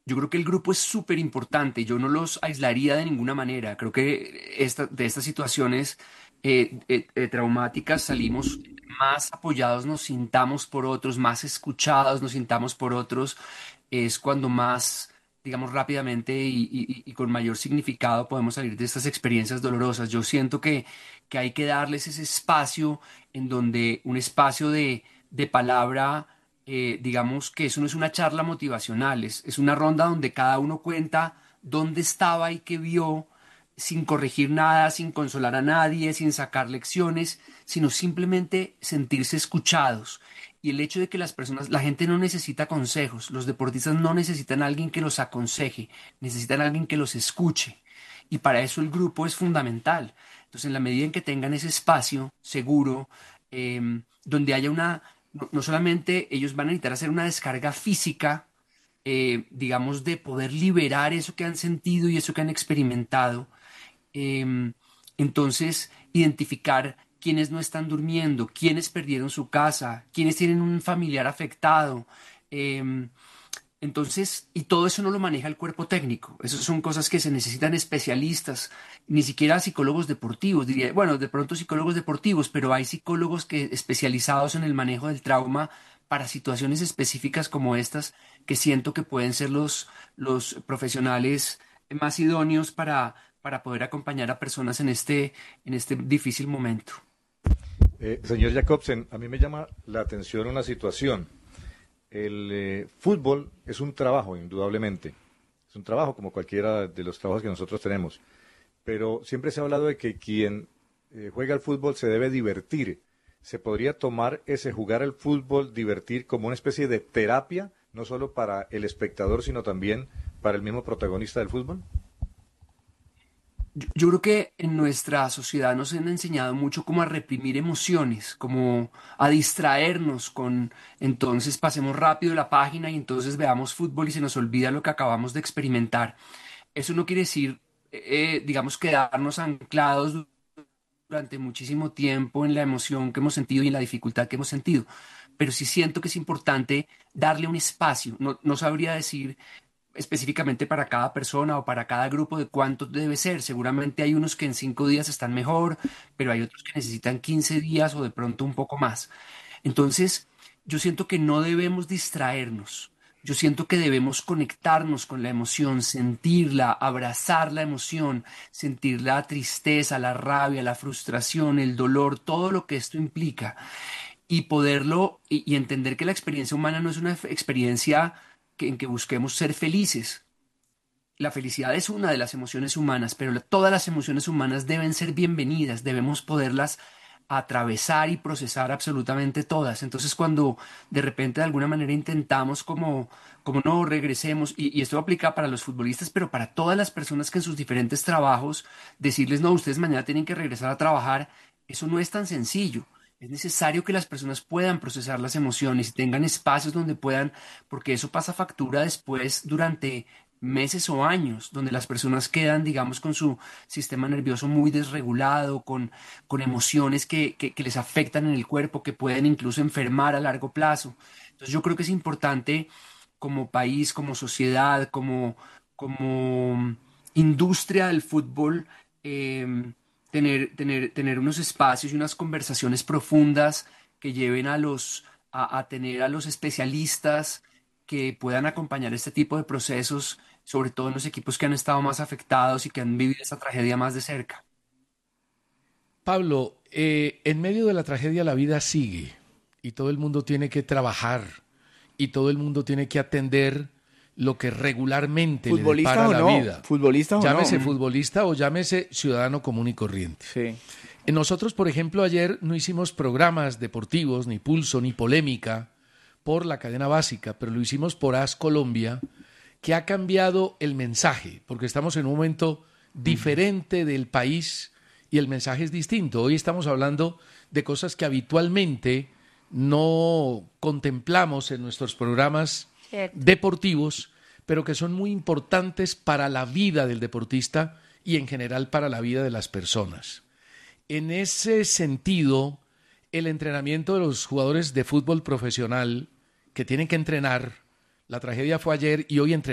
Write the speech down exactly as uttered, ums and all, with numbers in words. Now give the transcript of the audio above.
Yo creo que el grupo es súper importante, yo no los aislaría de ninguna manera. Creo que esta- de estas situaciones eh, eh, eh, traumáticas salimos más apoyados, nos sintamos por otros, más escuchados, nos sintamos por otros, es cuando más, digamos, rápidamente y, y- y con mayor significado podemos salir de estas experiencias dolorosas. Yo siento que, que hay que darles ese espacio en donde un espacio de, de palabra, eh, digamos que eso no es una charla motivacional, es, es una ronda donde cada uno cuenta dónde estaba y qué vio, sin corregir nada, sin consolar a nadie, sin sacar lecciones, sino simplemente sentirse escuchados. Y el hecho de que las personas, la gente no necesita consejos, los deportistas no necesitan a alguien que los aconseje, necesitan a alguien que los escuche. Y para eso el grupo es fundamental. Entonces, en la medida en que tengan ese espacio seguro, eh, donde haya una, no, no solamente ellos van a necesitar hacer una descarga física, eh, digamos, de poder liberar eso que han sentido y eso que han experimentado, eh, entonces, identificar quiénes no están durmiendo, quiénes perdieron su casa, quiénes tienen un familiar afectado. eh, entonces, y todo eso no lo maneja el cuerpo técnico. Esas son cosas que se necesitan especialistas, ni siquiera psicólogos deportivos, diría, bueno, de pronto psicólogos deportivos, pero hay psicólogos que especializados en el manejo del trauma para situaciones específicas como estas, que siento que pueden ser los, los profesionales más idóneos para, para poder acompañar a personas en este, en este difícil momento. Eh, señor Jacobsen, a mí me llama la atención una situación. El eh, fútbol es un trabajo, indudablemente. Es un trabajo como cualquiera de los trabajos que nosotros tenemos. Pero siempre se ha hablado de que quien eh, juega al fútbol se debe divertir. ¿Se podría tomar ese jugar al fútbol, divertir, como una especie de terapia, no solo para el espectador, sino también para el mismo protagonista del fútbol? Yo, yo creo que en nuestra sociedad nos han enseñado mucho como a reprimir emociones, como a distraernos con, entonces pasemos rápido la página y entonces veamos fútbol y se nos olvida lo que acabamos de experimentar. Eso no quiere decir, eh, digamos, quedarnos anclados du- durante muchísimo tiempo en la emoción que hemos sentido y en la dificultad que hemos sentido, pero sí siento que es importante darle un espacio. No, no sabría decir específicamente para cada persona o para cada grupo de cuánto debe ser. Seguramente hay unos que en cinco días están mejor, pero hay otros que necesitan quince días o de pronto un poco más. Entonces, yo siento que no debemos distraernos. Yo siento que debemos conectarnos con la emoción, sentirla, abrazar la emoción, sentir la tristeza, la rabia, la frustración, el dolor, todo lo que esto implica y poderlo y, y entender que la experiencia humana no es una f- experiencia que- en que busquemos ser felices. La felicidad es una de las emociones humanas, pero la- todas las emociones humanas deben ser bienvenidas, debemos poderlas atravesar y procesar absolutamente todas. Entonces, cuando de repente de alguna manera intentamos como, como no regresemos, y, y esto aplica para los futbolistas, pero para todas las personas que en sus diferentes trabajos, decirles, no, ustedes mañana tienen que regresar a trabajar, eso no es tan sencillo. Es necesario que las personas puedan procesar las emociones y tengan espacios donde puedan, porque eso pasa factura después durante meses o años, donde las personas quedan, digamos, con su sistema nervioso muy desregulado, con, con emociones que, que, que les afectan en el cuerpo, que pueden incluso enfermar a largo plazo. Entonces yo creo que es importante como país, como sociedad, como, como industria del fútbol, eh, tener, tener, tener unos espacios y unas conversaciones profundas que lleven a los, a, a tener a los especialistas que puedan acompañar este tipo de procesos, sobre todo en los equipos que han estado más afectados y que han vivido esta tragedia más de cerca. Pablo, eh, en medio de la tragedia la vida sigue y todo el mundo tiene que trabajar y todo el mundo tiene que atender lo que regularmente le ¿Futbolistas depara o la no? vida. ¿Futbolistas o no? Llámese Mm. futbolista o llámese ciudadano común y corriente. Sí. Eh, Nosotros, por ejemplo, ayer no hicimos programas deportivos, ni pulso, ni polémica por la cadena básica, pero lo hicimos por AS Colombia, que ha cambiado el mensaje, porque estamos en un momento diferente del país y el mensaje es distinto. Hoy estamos hablando de cosas que habitualmente no contemplamos en nuestros programas Cierto. deportivos, pero que son muy importantes para la vida del deportista y en general para la vida de las personas. En ese sentido, el entrenamiento de los jugadores de fútbol profesional que tienen que entrenar, la tragedia fue ayer y hoy entrenan